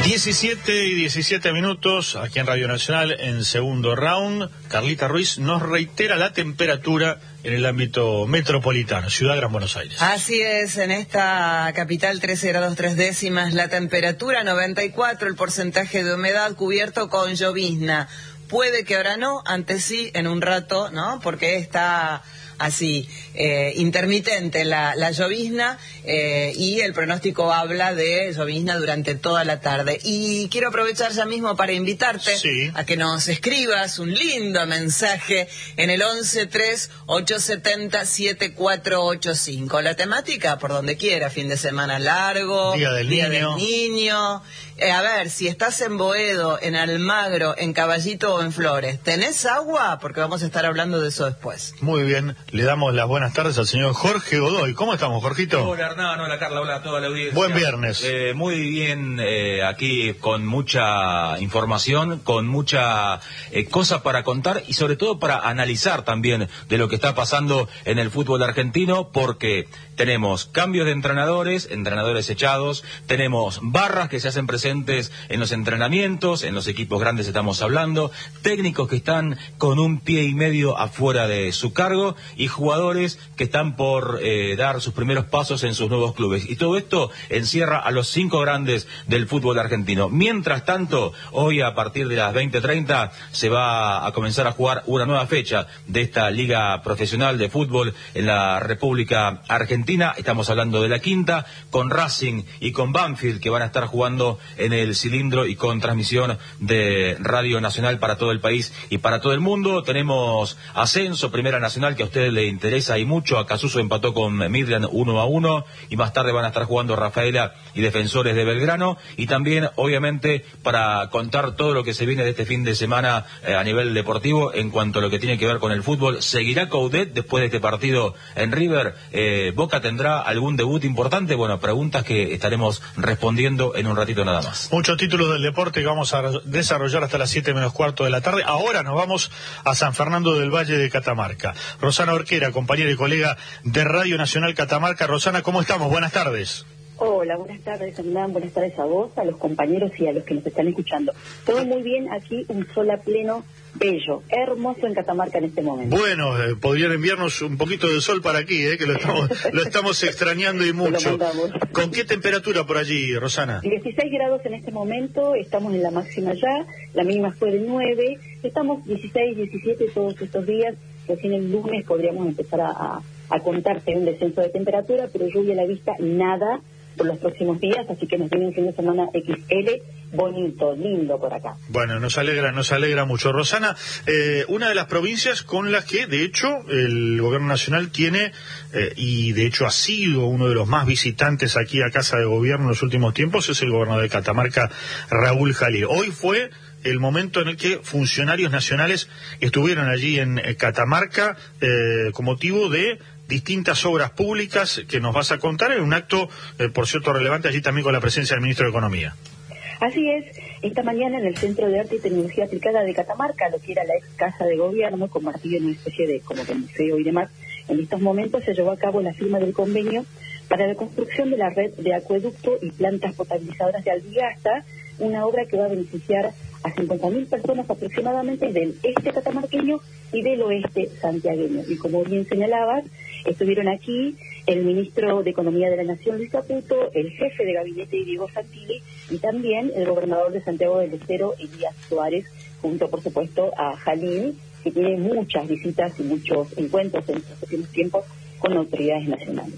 17:17 aquí en Radio Nacional en segundo round. Carlita Ruiz nos reitera la temperatura en el ámbito metropolitano, Ciudad Gran Buenos Aires. Así es, en esta capital 13 grados 3 décimas, la temperatura 94, el porcentaje de humedad cubierto con llovizna. Puede que ahora no, antes sí, en un rato, ¿no? Porque está así, intermitente la llovizna, y el pronóstico habla de llovizna durante toda la tarde. Y quiero aprovechar ya mismo para invitarte a que nos escribas un lindo mensaje en el 11-3-870-7485. La temática, por donde quiera, fin de semana largo, Día del Niño. A ver, si estás en Boedo, en Almagro, en Caballito o en Flores, ¿tenés agua? Porque vamos a estar hablando de eso después. Muy bien, le damos las buenas tardes al señor Jorge Godoy. ¿Cómo estamos, Jorgito? Hola, Hernán, hola, Carla, hola a toda la audiencia. Buen viernes. Muy bien, aquí con mucha información, con mucha cosa para contar y sobre todo para analizar también de lo que está pasando en el fútbol argentino, porque tenemos cambios de entrenadores echados, tenemos barras que se hacen presentes en los entrenamientos, en los equipos grandes estamos hablando, técnicos que están con un pie y medio afuera de su cargo y jugadores que están por dar sus primeros pasos en sus nuevos clubes. Y todo esto encierra a los 5 grandes del fútbol argentino. Mientras tanto, hoy a partir de las 20:30 se va a comenzar a jugar una nueva fecha de esta liga profesional de fútbol en la República Argentina. Estamos hablando de la quinta, con Racing y con Banfield, que van a estar jugando en el cilindro y con transmisión de Radio Nacional para todo el país y para todo el mundo. Tenemos ascenso, Primera Nacional, que a ustedes les interesa y mucho. Acasuso empató con Midland 1-1 y más tarde van a estar jugando Rafaela y Defensores de Belgrano. Y también, obviamente, para contar todo lo que se viene de este fin de semana a nivel deportivo en cuanto a lo que tiene que ver con el fútbol. ¿Seguirá Coudet después de este partido en River? ¿Boca tendrá algún debut importante? Bueno, preguntas que estaremos respondiendo en un ratito nada más. Muchos títulos del deporte que vamos a desarrollar hasta las 7:15 de la tarde. Ahora nos vamos a San Fernando del Valle de Catamarca. Rosana Orquera, compañera y colega de Radio Nacional Catamarca. Rosana, ¿cómo estamos? Buenas tardes. Hola, buenas tardes, Hernán. Buenas tardes a vos, a los compañeros y a los que nos están escuchando. Todo muy bien aquí, un sol a pleno, bello, hermoso en Catamarca en este momento. Bueno, podrían enviarnos un poquito de sol para aquí, que lo estamos extrañando y mucho. ¿Con qué temperatura por allí, Rosana? 16 grados en este momento, estamos en la máxima ya, la mínima fue de 9, estamos 16, 17 todos estos días, recién el lunes podríamos empezar a contarte un descenso de temperatura, pero lluvia a la vista, nada por los próximos días, así que nos viene un fin de semana XL, bonito, lindo por acá. Bueno, nos alegra mucho. Rosana, una de las provincias con las que, de hecho, el gobierno nacional tiene, y de hecho ha sido uno de los más visitantes aquí a Casa de Gobierno en los últimos tiempos, es el gobernador de Catamarca, Raúl Jalil. Hoy fue el momento en el que funcionarios nacionales estuvieron allí en Catamarca con motivo de distintas obras públicas que nos vas a contar en un acto, por cierto, relevante allí también con la presencia del ministro de Economía. Así es, esta mañana en el Centro de Arte y Tecnología Aplicada de Catamarca, lo que era la ex Casa de Gobierno, convertido en una especie de como de museo y demás, en estos momentos se llevó a cabo la firma del convenio para la construcción de la red de acueducto y plantas potabilizadoras de Albigasta, una obra que va a beneficiar a 50.000 personas aproximadamente del este catamarqueño y del oeste santiagueño. Y como bien señalabas, estuvieron aquí el ministro de Economía de la Nación, Luis Caputo, el jefe de gabinete, Diego Santilli, y también el gobernador de Santiago del Estero, Elías Suárez, junto, por supuesto, a Jalil, que tiene muchas visitas y muchos encuentros en estos últimos tiempos con autoridades nacionales.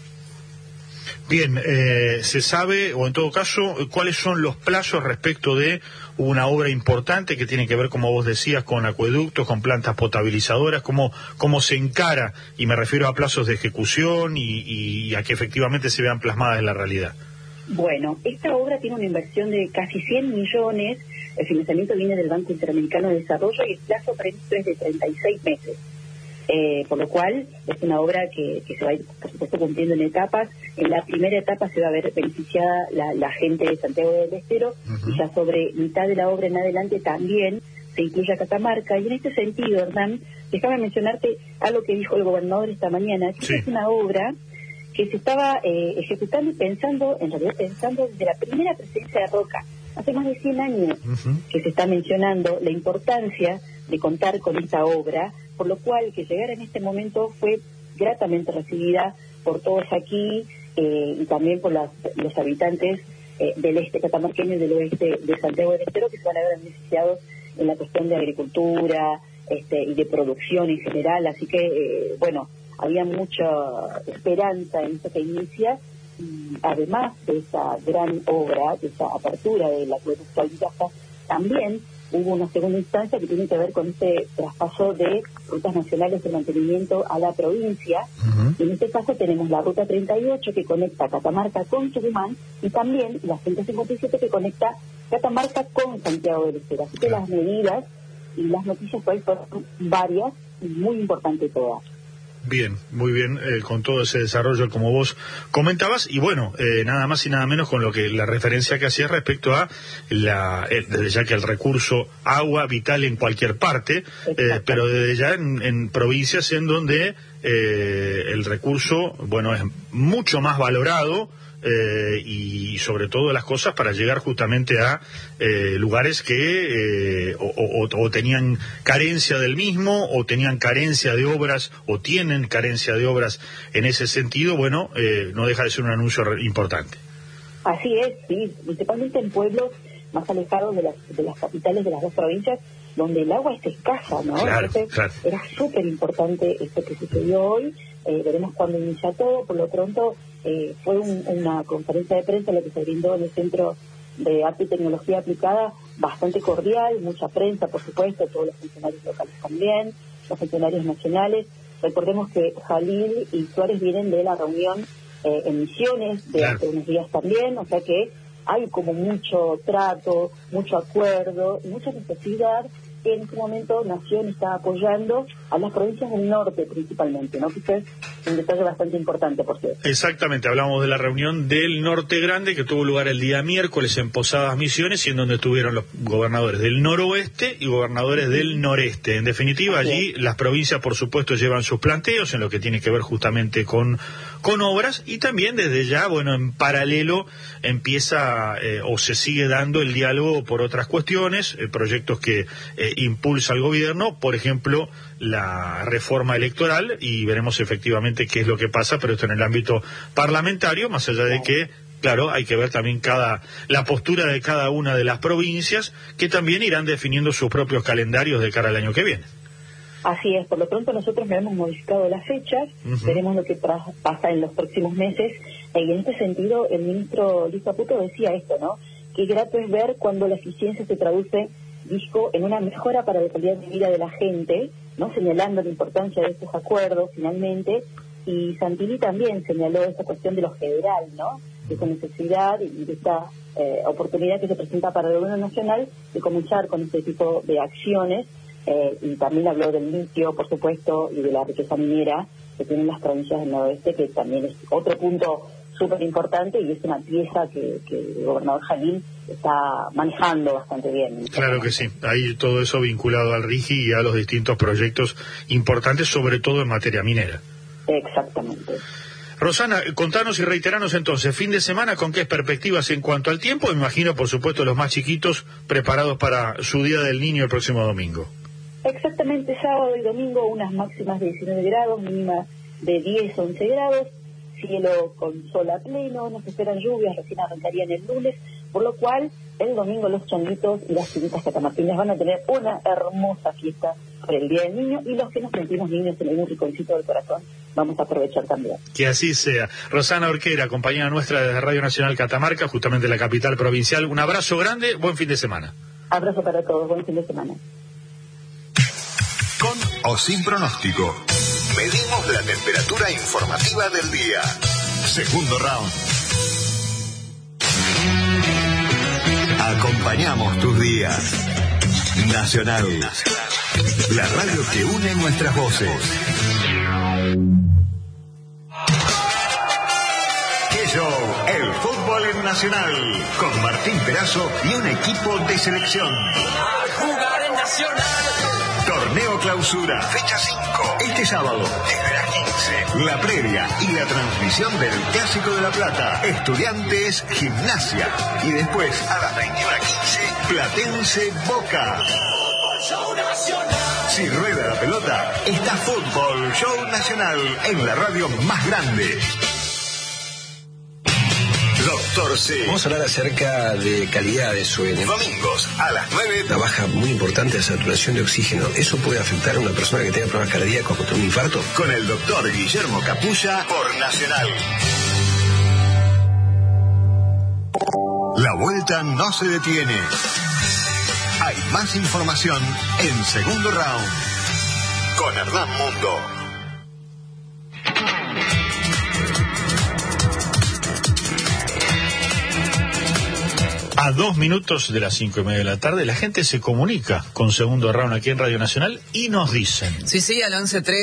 Bien, ¿se sabe, o en todo caso, cuáles son los plazos respecto de una obra importante que tiene que ver, como vos decías, con acueductos, con plantas potabilizadoras, cómo se encara, y me refiero a plazos de ejecución y a que efectivamente se vean plasmadas en la realidad? Bueno, esta obra tiene una inversión de casi 100 millones, el financiamiento viene del Banco Interamericano de Desarrollo y el plazo previsto es de 36 meses. Por lo cual es una obra que se va a ir, por supuesto, cumpliendo en etapas. En la primera etapa se va a ver beneficiada la gente de Santiago del Estero, y ya sobre mitad de la obra en adelante también se incluye a Catamarca. Y en este sentido, Hernán, déjame mencionarte algo que dijo el gobernador esta mañana, que es una obra que se estaba ejecutando y pensando, en realidad pensando desde la primera presidencia de Roca. Hace más de 100 años que se está mencionando la importancia de contar con esta obra, por lo cual que llegara en este momento fue gratamente recibida por todos aquí y también por los habitantes del este catamarqueño y del oeste de Santiago del Estero, que se van a ver beneficiados en la cuestión de agricultura y de producción en general. Así que, bueno, había mucha esperanza en esto que inicia. Y además de esa gran obra, de esa apertura del acueducto Almiraflores, también hubo una segunda instancia que tiene que ver con este traspaso de rutas nacionales de mantenimiento a la provincia. Y en este caso tenemos la ruta 38 que conecta Catamarca con Tucumán y también la 157 que conecta Catamarca con Santiago del Estero. Así que las medidas y las noticias pues fueron varias y muy importantes todas. Bien, muy bien, con todo ese desarrollo como vos comentabas, y bueno, nada más y nada menos con lo que la referencia que hacías respecto a desde ya que el recurso agua vital en cualquier parte, pero desde ya en provincias en donde el recurso, bueno, es mucho más valorado, y sobre todo las cosas para llegar justamente a lugares que o tenían carencia del mismo, o tenían carencia de obras, o tienen carencia de obras en ese sentido. Bueno, no deja de ser un anuncio importante. Así es, sí, principalmente en pueblos más alejados de las capitales de las dos provincias, donde el agua es escasa, ¿no? Claro, entonces claro. Era súper importante esto que sucedió hoy. Veremos cuándo inicia todo. Por lo pronto fue una conferencia de prensa la que se brindó en el Centro de Arte y Tecnología Aplicada, bastante cordial, mucha prensa, por supuesto, todos los funcionarios locales también, los funcionarios nacionales. Recordemos que Jalil y Suárez vienen de la reunión en Misiones de hace unos días también, o sea que hay como mucho trato, mucho acuerdo y mucha necesidad que en este momento Nación está apoyando a las provincias del norte principalmente, ¿no? Que es un detalle bastante importante, por cierto. Exactamente, hablamos de la reunión del Norte Grande que tuvo lugar el día miércoles en Posadas Misiones y en donde estuvieron los gobernadores del noroeste y gobernadores del noreste. En definitiva, allí las provincias, por supuesto, llevan sus planteos en lo que tiene que ver justamente con obras, y también desde ya, bueno, en paralelo empieza o se sigue dando el diálogo por otras cuestiones, proyectos que impulsa el gobierno, por ejemplo, la reforma electoral, y veremos efectivamente qué es lo que pasa, pero esto en el ámbito parlamentario, más allá de que, claro, hay que ver también la postura de cada una de las provincias, que también irán definiendo sus propios calendarios de cara al año que viene. Así es, por lo pronto nosotros no hemos modificado las fechas, veremos lo que pasa en los próximos meses, y en este sentido el ministro Luis Caputo decía esto, ¿no? Que grato es ver cuando la eficiencia se traduce, dijo, en una mejora para la calidad de vida de la gente, ¿no? Señalando la importancia de estos acuerdos finalmente, y Santilli también señaló esta cuestión de lo federal, ¿no? De esa necesidad y de esta oportunidad que se presenta para el gobierno nacional de comenzar con este tipo de acciones, y también habló del litio, por supuesto, y de la riqueza minera que tienen las provincias del noroeste, que también es otro punto súper importante y es una pieza que el gobernador Jalil está manejando bastante bien. Claro que sí, ahí todo eso vinculado al RIGI y a los distintos proyectos importantes, sobre todo en materia minera. Exactamente. Rosana, contanos y reiteranos entonces, fin de semana, ¿con qué perspectivas en cuanto al tiempo? Me imagino, por supuesto, los más chiquitos preparados para su Día del Niño el próximo domingo. Exactamente, sábado y domingo unas máximas de 19 grados, mínimas de 10, 11 grados, cielo con sol a pleno, nos esperan lluvias, recién arrancarían el lunes, por lo cual el domingo los changuitos y las chiquitas catamarqueñas van a tener una hermosa fiesta por el Día del Niño, y los que nos sentimos niños en algún rinconcito del corazón vamos a aprovechar también. Que así sea. Rosana Orquera, compañera nuestra de Radio Nacional Catamarca, justamente la capital provincial, un abrazo grande, buen fin de semana. Abrazo para todos, buen fin de semana. Con o sin pronóstico, medimos la temperatura informativa del día. Segundo round. Acompañamos tus días. Nacional. La radio que une nuestras voces. ¡Qué show! El fútbol en Nacional. Con Martín Perazo y un equipo de selección. Jugar en Torneo Clausura, fecha 5. Este sábado, desde las 15. La previa y la transmisión del Clásico de La Plata. Estudiantes Gimnasia. Y después, a las 21:15, Platense Boca. Si rueda la pelota, está Fútbol Show Nacional en la radio más grande. Doctor C. Vamos a hablar acerca de calidad de sueño. Domingos a las 9. La baja muy importante de saturación de oxígeno. ¿Eso puede afectar a una persona que tenga problemas cardíacos contra un infarto? Con el doctor Guillermo Capulla por Nacional. La vuelta no se detiene. Hay más información en Segundo Round con Hernán Mundo. A 2 minutos de las 5:30 de la tarde, la gente se comunica con Segundo Round aquí en Radio Nacional y nos dicen. Sí, al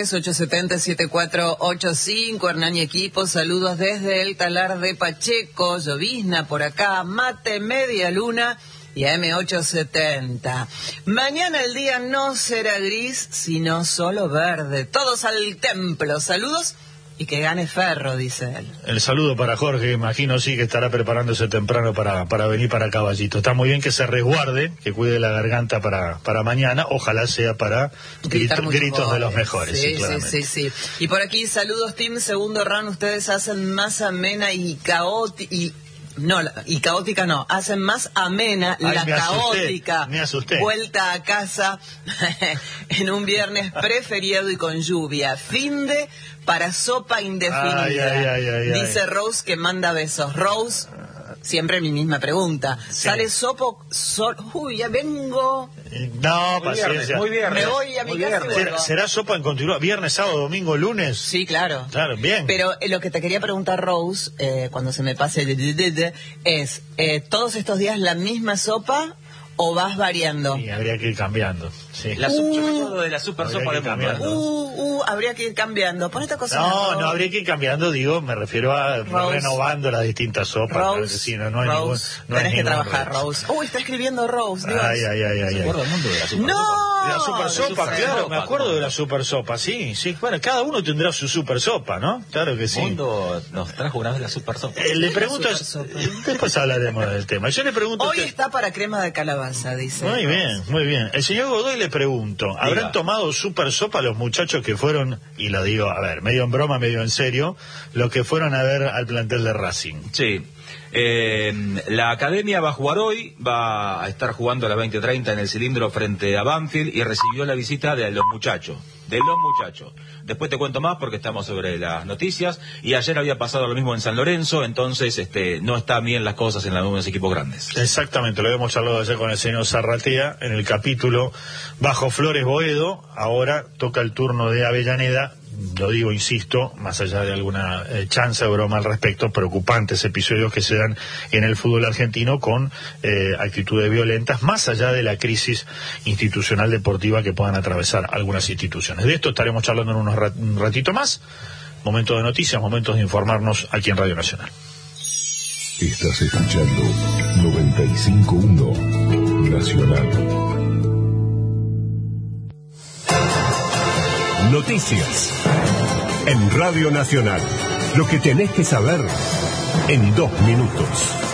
11-3-870-7485, Hernán y equipo, saludos desde el Talar de Pacheco, llovizna por acá, mate, media luna y AM870. Mañana el día no será gris, sino solo verde. Todos al templo, saludos. Y que gane Ferro, dice él. El saludo para Jorge, imagino sí que estará preparándose temprano para venir para Caballito. Está muy bien que se resguarde, que cuide la garganta para mañana, ojalá sea para gritos de los mejores. Sí. Y por aquí, saludos Team Segundo Round, ustedes hacen más amena y caótica. Caótica no, hacen más amena la caótica vuelta a casa en un viernes preferiado y con lluvia. Finde para sopa indefinida. Dice Rose que manda besos. Rose, siempre mi misma pregunta. Sí. ¿Sale sopo? Uy, ya vengo. No, paciencia. Muy viernes. Me voy a mi casa y vuelvo. ¿Será sopa en continuidad? ¿Viernes, sábado, domingo, lunes? Sí, claro. Claro, bien. Pero lo que te quería preguntar, Rose, cuando se me pase es, ¿todos estos días la misma sopa o vas variando? Sí, habría que ir cambiando. Sí. De la super sopa de mundo. Habría que ir cambiando. Pon esta cosa. No habría que ir cambiando, me refiero a Rose, renovando las distintas sopas. Rose, sí, no Rose, tenés que trabajar, Rose. Está escribiendo Rose, Dios. ¿Se acuerda el mundo de la super sopa? De la super sopa, claro, me acuerdo de la super sopa, sí. Bueno, cada uno tendrá su super sopa, ¿no? Claro que sí. El mundo nos trajo una vez la super sopa. Le pregunto, después hablaremos del tema. Yo le pregunto. Hoy está para crema de calabaza, dice. Muy bien. El señor Godoy le pregunto, ¿habrán tomado super sopa los muchachos que fueron, y lo digo, a ver, medio en broma, medio en serio, los que fueron a ver al plantel de Racing? Sí. La academia va a jugar hoy, va a estar jugando a las 20:30 en el Cilindro frente a Banfield y recibió la visita de los muchachos. Después te cuento más porque estamos sobre las noticias y ayer había pasado lo mismo en San Lorenzo, entonces no están bien las cosas en algunos equipos grandes. Exactamente, lo habíamos charlado ayer con el señor Zarratea en el capítulo Bajo Flores Boedo. Ahora toca el turno de Avellaneda. Lo digo, insisto, más allá de alguna chance de broma al respecto, preocupantes episodios que se dan en el fútbol argentino con actitudes violentas, más allá de la crisis institucional deportiva que puedan atravesar algunas instituciones. De esto estaremos charlando en un ratito más. Momentos de noticias, momentos de informarnos aquí en Radio Nacional. Estás escuchando 95.1 Nacional. Noticias en Radio Nacional. Lo que tenés que saber en 2 minutos.